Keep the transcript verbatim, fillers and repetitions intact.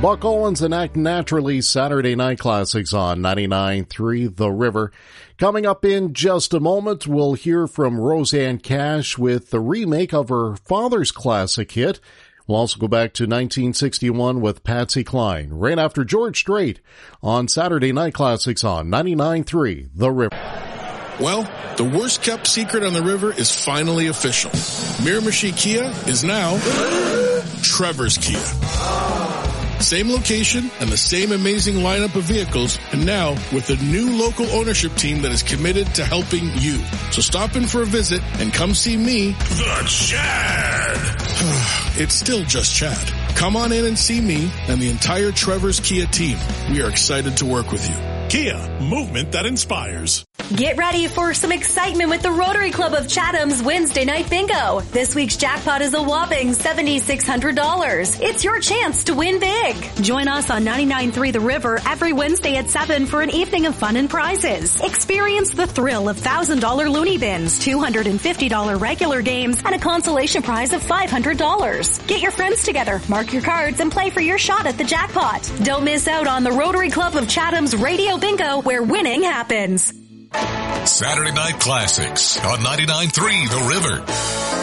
Buck Owens and Act Naturally Saturday Night Classics on ninety-nine point three The River. Coming up in just a moment, we'll hear from Rosanne Cash with the remake of her father's classic hit. We'll also go back to nineteen sixty-one with Patsy Cline, right after George Strait on Saturday Night Classics on ninety-nine point three The River. Well, the worst-kept secret on the river is finally official. Miramichi Kia is now Trevor's Kia. Same location and the same amazing lineup of vehicles, and now with a new local ownership team that is committed to helping you. So stop in for a visit and come see me, the Chad. It's still just Chad. Come on in and see me and the entire Trevor's Kia team. We are excited to work with you. Kia, movement that inspires. Get ready for some excitement with the Rotary Club of Chatham's Wednesday Night Bingo. This week's jackpot is a whopping seven thousand six hundred dollars. It's your chance to win big. Join us on ninety-nine point three The River every Wednesday at seven for an evening of fun and prizes. Experience the thrill of one thousand dollars loony bins, two hundred fifty dollars regular games, and a consolation prize of five hundred dollars. Get your friends together, mark your cards, and play for your shot at the jackpot. Don't miss out on the Rotary Club of Chatham's Radio Bingo, where winning happens. Saturday Night Classics on ninety-nine point three The River.